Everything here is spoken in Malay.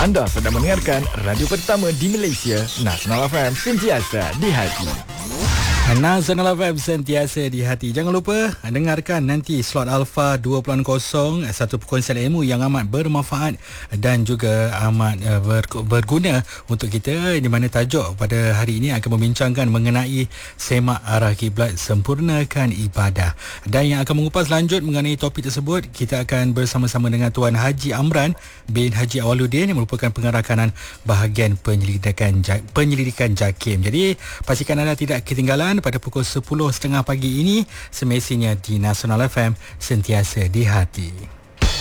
Anda sedang mendengarkan radio pertama di Malaysia, Nasional FM, sentiasa di hati. Nasional FM sentiasa di hati. Jangan lupa dengarkan nanti slot Alpha 2.0, satu perkongsian ilmu yang amat bermanfaat dan juga amat berguna untuk kita, di mana tajuk pada hari ini akan membincangkan mengenai semak arah kiblat, sempurnakan ibadah. Dan yang akan mengupas lanjut mengenai topik tersebut, kita akan bersama-sama dengan Tuan Haji Amran bin Haji Awaluddin yang merupakan pengarah kanan bahagian penyelidikan JAKIM. Jadi pastikan anda tidak ketinggalan pada pukul 10.30 pagi ini, semestinya di Nasional FM, sentiasa di hati.